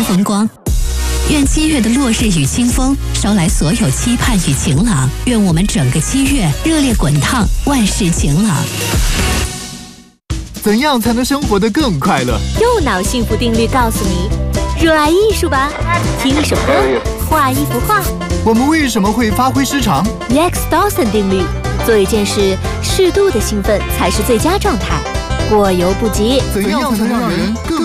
风光。愿7月的落日与清风捎来所有期盼与晴朗，愿我们整个7月热烈滚烫，万事晴朗。 怎样才能生活得更快乐？ 右脑幸福定律告诉你：热爱艺术吧，听一首歌，画一幅画。 我们为什么会发挥失常 Rex Dawson 定律：做一件事，适度的兴奋才是最佳状态，过犹不及。 怎样才能让人更